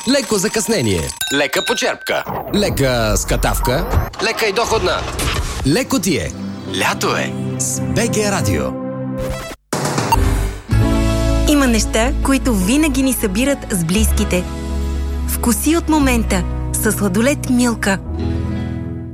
леко закъснение, лека почерпка, лека скатавка, лека и доходна. Леко ти е. Лято е с БГ Радио. Има неща, които винаги ни събират с близките. Вкуси от момента със сладолед Милка.